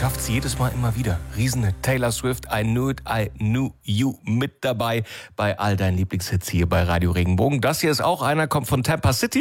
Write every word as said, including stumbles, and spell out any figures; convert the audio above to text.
schafft's jedes Mal immer wieder. Riesen Taylor Swift, I Knew It, I Knew You mit dabei bei all deinen Lieblingshits hier bei Radio Regenbogen. Das hier ist auch einer, kommt von Tampa City.